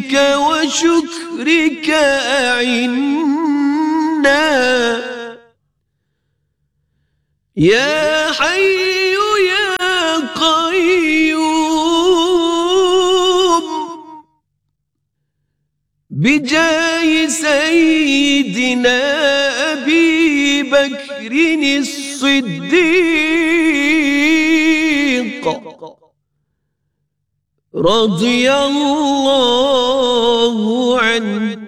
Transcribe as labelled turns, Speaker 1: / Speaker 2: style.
Speaker 1: وشكرك أعنا يا حي يا قيوم بجاه سيدنا أبي بكر الصديق رضي الله عنه